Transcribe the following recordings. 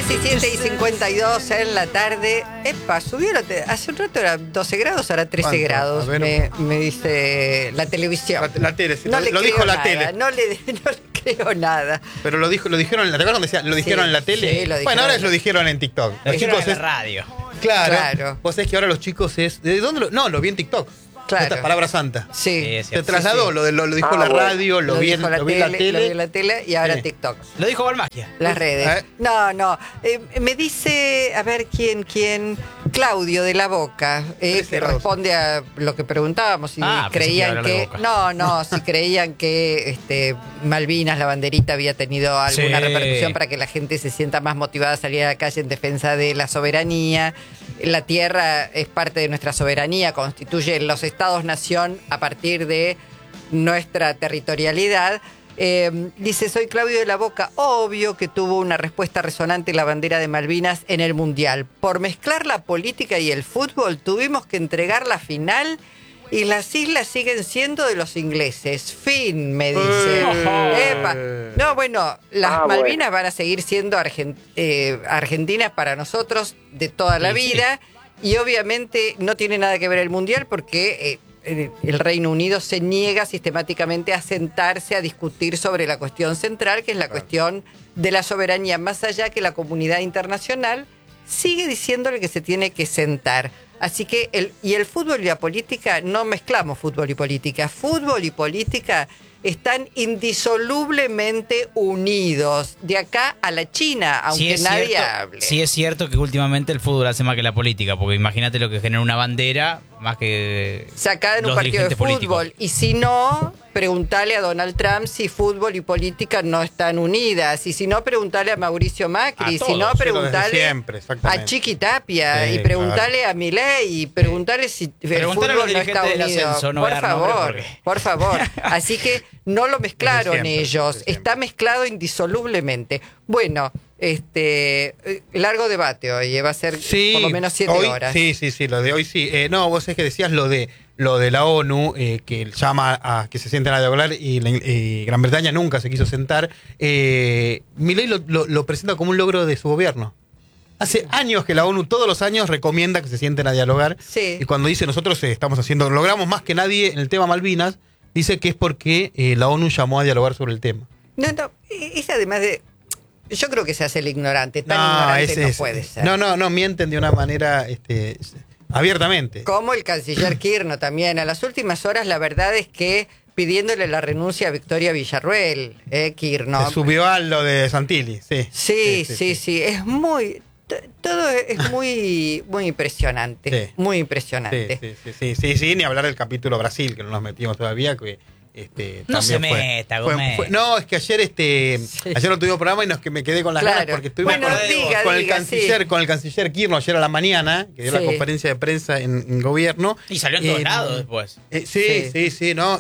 17:52 en la tarde. Epa, subió hace un rato era 12 grados, ahora 13 ¿Cuánto? grados. A ver. Me dice la televisión. La tele, sí, No le lo creo dijo la nada, tele. No le creo nada. Pero lo dijeron, ¿te acuerdas cuando decía, lo dijeron Sí, en la tele? sí, lo dijeron. Bueno, ahora lo dijeron en TikTok. Lo dijeron en la es radio. claro. Vos sabés que ahora los chicos es. ¿De dónde lo vi en TikTok? Claro. Esta palabra santa. Sí. Sí, Se trasladó, sí. lo dijo la radio, lo vi en dijo la lo vi en la tele. tele y ahora Sí. TikTok. Lo dijo Balmagia. Las redes. No. Me dice, a ver quién. Claudio de la Boca, que grados. responde a lo que preguntábamos, si Pensé que creían iba a que. hablar de Boca. No, si creían que Malvinas, la banderita, había tenido alguna Sí. repercusión para que la gente se sienta más motivada a salir a la calle en defensa de la soberanía. La tierra es parte de nuestra soberanía, constituye los estados-nación a partir de nuestra territorialidad. Dice, soy Claudio de la Boca. Obvio que tuvo una respuesta resonante la bandera de Malvinas en el Mundial. Por mezclar la política y el fútbol tuvimos que entregar la final y las islas siguen siendo de los ingleses. Fin, me dice. Epa. No, bueno, las Malvinas van a seguir siendo argentinas para nosotros de toda la vida. Y obviamente no tiene nada que ver el Mundial porque el Reino Unido se niega sistemáticamente a sentarse a discutir sobre la cuestión central, que es la cuestión de la soberanía, más allá que la comunidad internacional sigue diciéndole que se tiene que sentar. Así que el fútbol y la política, no mezclamos fútbol y política. Fútbol y política están indisolublemente unidos, de acá a la China, aunque nadie hable. Sí es cierto que últimamente el fútbol hace más que la política, porque imagínate lo que genera una bandera más que sacada en un los partido de dirigentes fútbol. políticos. Y si no, preguntale a Donald Trump si fútbol y política no están unidas. Y si no, preguntale a Mauricio Macri. A Si no, todos, preguntale desde siempre, exactamente. a Chiqui Tapia. Sí, y preguntale a Milei. Y preguntale si el Preguntale a fútbol los no está dirigentes del unido. ascenso, no por voy a dar nombres favor, porque- por favor. Así que no lo mezclaron Desde siempre, ellos. desde siempre. Está mezclado indisolublemente. Bueno, largo debate hoy. Va a ser por lo menos 7 hoy, horas. Sí, lo de hoy sí. No, vos es que decías lo de la ONU, que llama a que se sienten a dialogar y Gran Bretaña nunca se quiso sentar. Milei lo presenta como un logro de su gobierno. Hace años que la ONU todos los años recomienda que se sienten a dialogar. Sí. Y cuando dice nosotros logramos más que nadie en el tema Malvinas, dice que es porque la ONU llamó a dialogar sobre el tema. No, es además de... Yo creo que se hace el ignorante. Tan ignorante no puede ser. No, mienten de una manera abiertamente. Como el canciller Kirchner también. A las últimas horas la verdad es que pidiéndole la renuncia a Victoria Villarruel, Kirchner. Se subió a lo de Santilli, sí. Sí. Es muy... Todo es muy impresionante. Sí. Muy impresionante. Sí, ni hablar del capítulo Brasil, que no nos metimos todavía, que No se también meta, Gómez. no, es que ayer ayer no tuvimos programa y me quedé con las Claro. ganas porque estuvimos Bueno, con diga, el canciller Kirchner ayer a la mañana, que dio la Sí. conferencia de prensa en gobierno. Y salió en todos lados después. Sí, ¿no?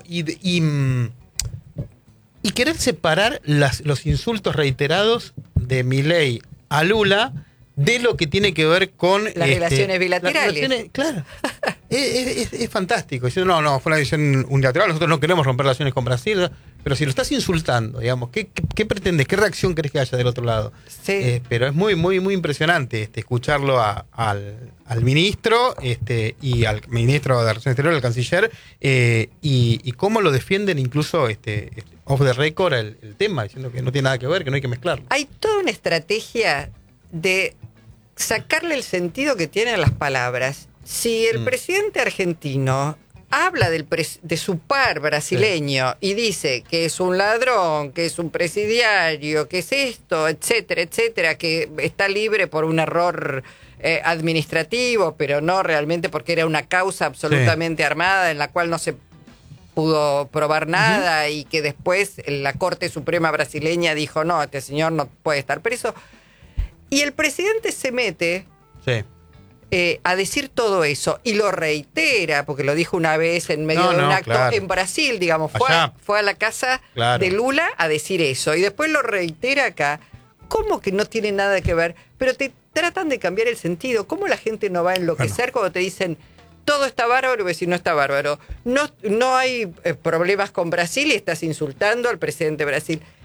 Y querer separar los insultos reiterados de Milei a Lula de lo que tiene que ver con Las relaciones bilaterales. Claro. es fantástico. Dice, no, fue una decisión unilateral. Nosotros no queremos romper relaciones con Brasil. Pero si lo estás insultando, digamos, ¿qué pretendes? ¿Qué reacción crees que haya del otro lado? Sí. Pero es muy, muy, muy impresionante escucharlo al ministro y al ministro de Relaciones Exteriores, al canciller, y cómo lo defienden incluso off the record el tema, diciendo que no tiene nada que ver, que no hay que mezclarlo. Hay toda una estrategia de sacarle el sentido que tienen las palabras. Si el presidente argentino habla de su par brasileño y dice que es un ladrón, que es un presidiario, que es esto, etcétera, que está libre por un error administrativo, pero no realmente porque era una causa absolutamente armada en la cual no se pudo probar nada y que después la Corte Suprema brasileña dijo, no, este señor no puede estar preso. Y el presidente se mete a decir todo eso y lo reitera, porque lo dijo una vez en medio de un acto en Brasil, digamos, fue a la casa de Lula a decir eso y después lo reitera acá. ¿Cómo que no tiene nada que ver? Pero te tratan de cambiar el sentido. ¿Cómo la gente no va a enloquecer cuando te dicen todo está bárbaro y si no está bárbaro? No hay problemas con Brasil y estás insultando al presidente de Brasil.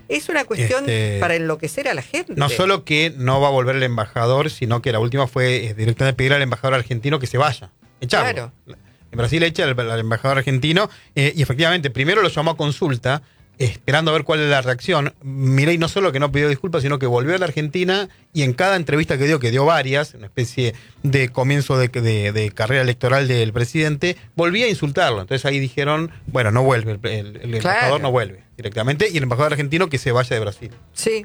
Es una cuestión para enloquecer a la gente. No solo que no va a volver el embajador, sino que la última fue directamente pedir al embajador argentino que se vaya. Echarlo. Claro. En Brasil echa al embajador argentino y efectivamente primero lo llamó a consulta, esperando a ver cuál es la reacción. Milei no solo que no pidió disculpas, sino que volvió a la Argentina y en cada entrevista que dio varias, una especie de comienzo de carrera electoral del presidente, volvía a insultarlo. Entonces ahí dijeron, bueno, no vuelve, el embajador no vuelve directamente, y el embajador argentino que se vaya de Brasil. Sí.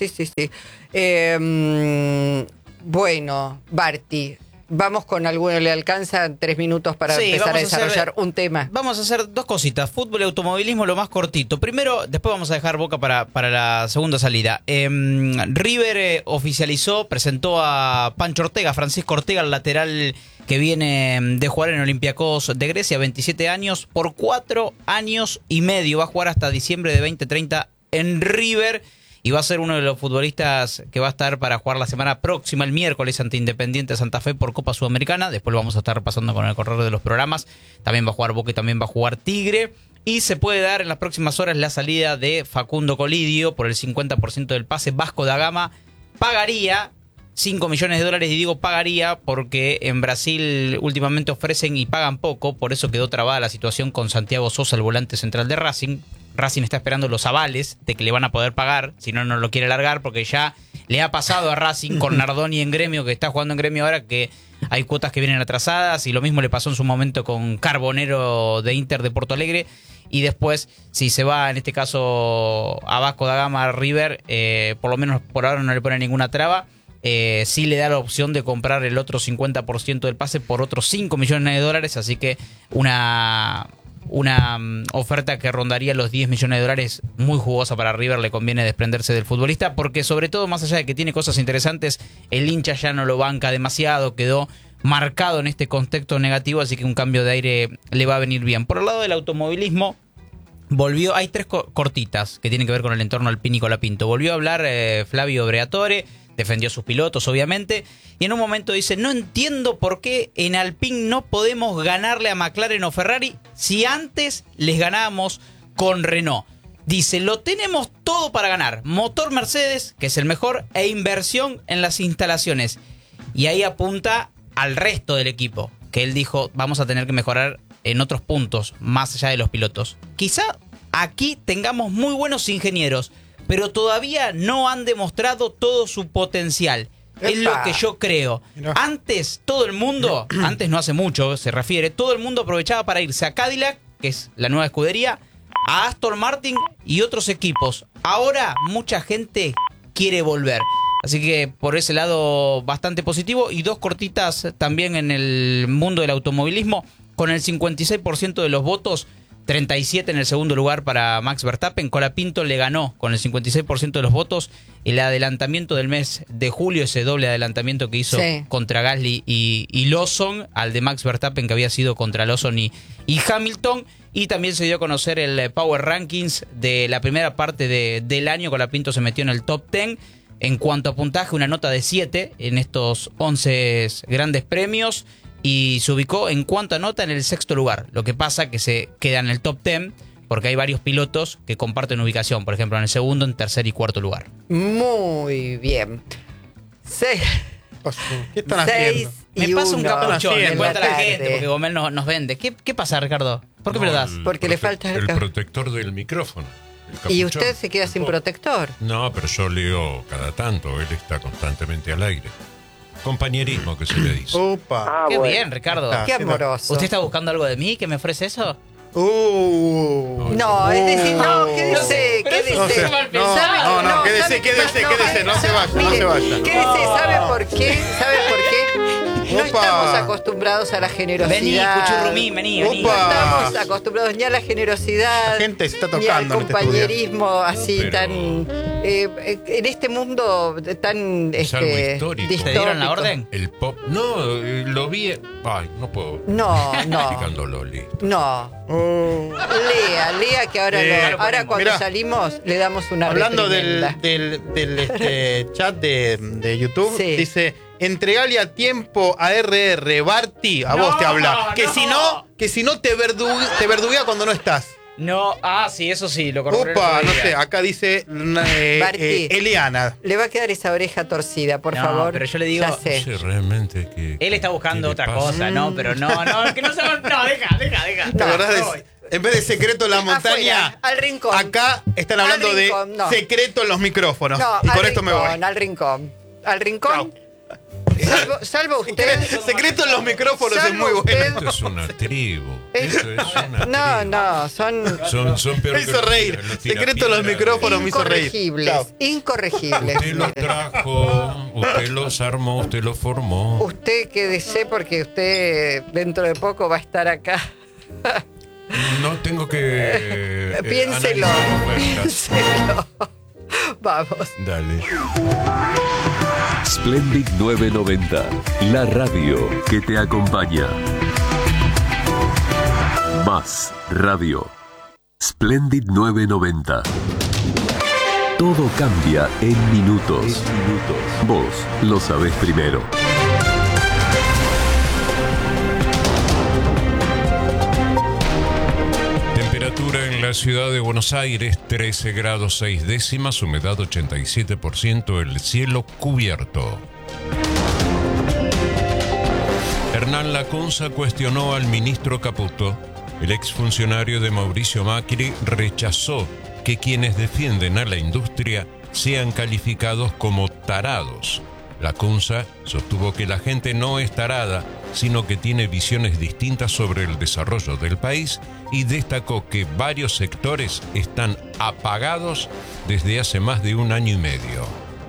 Bueno, Barty, vamos con alguno, le alcanza 3 minutos para empezar a desarrollar un tema. Vamos a hacer 2 cositas, fútbol y automovilismo, lo más cortito. Primero, después vamos a dejar Boca para la segunda salida. River presentó a Pancho Ortega, Francisco Ortega, el lateral que viene de jugar en Olympiacos de Grecia, 27 años, por 4 años y medio. Va a jugar hasta diciembre de 2030 en River. Y va a ser uno de los futbolistas que va a estar para jugar la semana próxima, el miércoles, ante Independiente Santa Fe por Copa Sudamericana. Después lo vamos a estar repasando con el correr de los programas. También va a jugar Boca y también va a jugar Tigre. Y se puede dar en las próximas horas la salida de Facundo Colidio por el 50% del pase. Vasco da Gama pagaría 5 millones de dólares, y digo pagaría porque en Brasil últimamente ofrecen y pagan poco. Por eso quedó trabada la situación con Santiago Sosa, el volante central de Racing. Racing está esperando los avales de que le van a poder pagar, si no, no lo quiere largar, porque ya le ha pasado a Racing con Nardoni en Gremio, que está jugando en Gremio ahora, que hay cuotas que vienen atrasadas, y lo mismo le pasó en su momento con Carbonero de Inter de Porto Alegre. Y después, si se va, en este caso, a Vasco da Gama, a River, por lo menos por ahora no le pone ninguna traba. Sí le da la opción de comprar el otro 50% del pase por otros 5 millones de dólares, así que una oferta que rondaría los 10 millones de dólares, muy jugosa para River. Le conviene desprenderse del futbolista, porque sobre todo, más allá de que tiene cosas interesantes, el hincha ya no lo banca demasiado, quedó marcado en este contexto negativo, así que un cambio de aire le va a venir bien. Por el lado del automovilismo, hay 3 cortitas que tienen que ver con el entorno Alpine y Colapinto. Volvió a hablar Flavio Briatore, defendió a sus pilotos, obviamente, y en un momento dice: no entiendo por qué en Alpine no podemos ganarle a McLaren o Ferrari si antes les ganábamos con Renault. Dice: lo tenemos todo para ganar, motor Mercedes, que es el mejor, e inversión en las instalaciones. Y ahí apunta al resto del equipo, que él dijo: vamos a tener que mejorar en otros puntos, más allá de los pilotos. Quizá aquí tengamos muy buenos ingenieros, pero todavía no han demostrado todo su potencial. ¡Epa! Es lo que yo creo. Mirá. Antes todo el mundo, antes no hace mucho se refiere, todo el mundo aprovechaba para irse a Cadillac, que es la nueva escudería, a Aston Martin y otros equipos. Ahora mucha gente quiere volver. Así que por ese lado bastante positivo. Y 2 cortitas también en el mundo del automovilismo. Con el 56% de los votos, 37 en el segundo lugar para Max Verstappen. Colapinto le ganó con el 56% de los votos el adelantamiento del mes de julio, ese doble adelantamiento que hizo contra Gasly y Lawson, al de Max Verstappen, que había sido contra Lawson y Hamilton. Y también se dio a conocer el Power Rankings de la primera parte del año. Colapinto se metió en el top 10. En cuanto a puntaje, una nota de 7 en estos 11 grandes premios. Y se ubicó en cuanto a nota en el 6º lugar. Lo que pasa que se queda en el top 10 porque hay varios pilotos que comparten ubicación. Por ejemplo, en el segundo, en tercer y cuarto lugar. Muy bien. ¿Qué están haciendo? Me pasa un capuchón, le cuenta a la gente, porque Gomel nos vende. ¿Qué pasa, Ricardo? ¿Por qué me lo das? Porque le falta el protector del micrófono. ¿Y usted se queda sin protector? No, pero yo leo cada tanto. Él está constantemente al aire. Compañerismo, que se le dice. Opa. Qué bien, Ricardo. Qué amoroso. ¿Usted está buscando algo de mí que me ofrece eso? No, es decir, no, quédese, quédese. No, quédese, no se vaya. Quédese, ¿sabe por qué? No estamos acostumbrados a la generosidad. Vení, Cuchurrumí, vení. No estamos acostumbrados ni a la generosidad, la gente se está tocando, ni al compañerismo así tan... en este mundo tan es algo histórico. ¿Te dieron la orden? El pop... No, lo vi... Ay, no puedo... No. Explicándolo, listo. No. Lea, que ahora cuando salimos le damos una hablando reprimenda. del chat de YouTube, dice: entregale a tiempo a RR, Barty, a vos te habla. Que si no te verduguea cuando no estás. No, sí, eso sí, lo corroboré. Opa, el no otro día. sé, acá dice Martí. Eliana. Le va a quedar esa oreja torcida, por No, favor. pero yo le digo- Ya No sé. sé realmente que. Él está buscando ¿qué le otra pasa? cosa, ¿no? Pero no, que no se va. No, deja. ¿Te acordás no voy. en vez de secreto en la montaña, Afuera, al rincón. acá están hablando Al rincón, de no. secreto en los micrófonos. No, y al con esto me voy. rincón, al rincón. Al rincón. Salvo usted. Secreto en los micrófonos es Salvo muy bueno. usted. Esto es una tribu. Esto es una No, tribu. son Son peor Me hizo reír. Secreto en los micrófonos me hizo reír. incorregibles. Chao. Incorregibles. Usted los trajo, usted los armó, usted los formó. Usted quédese porque usted dentro de poco va a estar acá. No tengo que. Piénselo. analizar ofertas. Piénselo. Vamos. Dale. Splendid 990, la radio que te acompaña. Más radio. Splendid 990. Todo cambia en minutos. Vos lo sabés primero. Temperatura en la ciudad de Buenos Aires, 13 grados 6 décimas, humedad 87%, el cielo cubierto. Hernán Lacunza cuestionó al ministro Caputo. El exfuncionario de Mauricio Macri rechazó que quienes defienden a la industria sean calificados como tarados. Lacunza sostuvo que la gente no es tarada, sino que tiene visiones distintas sobre el desarrollo del país y destacó que varios sectores están apagados desde hace más de 1 año y medio.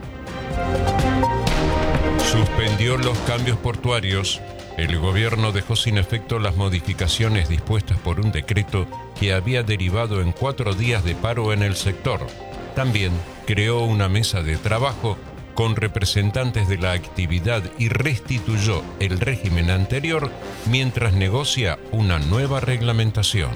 Suspendió los cambios portuarios. El gobierno dejó sin efecto las modificaciones dispuestas por un decreto que había derivado en 4 días de paro en el sector. También creó una mesa de trabajo con representantes de la actividad y restituyó el régimen anterior mientras negocia una nueva reglamentación.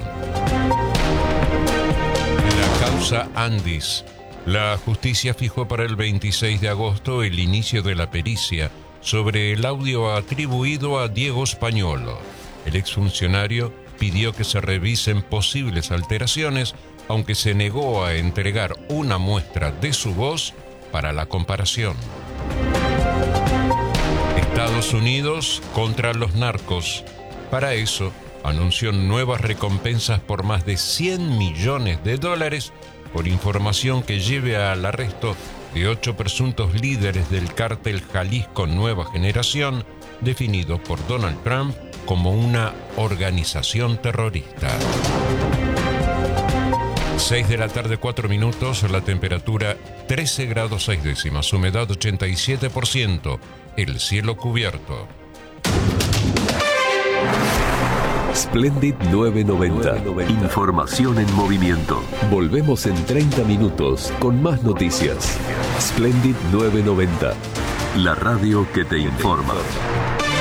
La causa Andis. La justicia fijó para el 26 de agosto el inicio de la pericia sobre el audio atribuido a Diego Spagnolo. El exfuncionario pidió que se revisen posibles alteraciones, aunque se negó a entregar una muestra de su voz para la comparación. Estados Unidos contra los narcos. Para eso, anunció nuevas recompensas por más de $100 millones por información que lleve al arresto de 8 presuntos líderes del cártel Jalisco Nueva Generación, definido por Donald Trump como una organización terrorista. 6 de la tarde, 4 minutos, la temperatura 13 grados 6 décimas, humedad 87%, el cielo cubierto. Splendid 990. Información en movimiento. Volvemos en 30 minutos con más noticias. Splendid 990. La radio que te informa.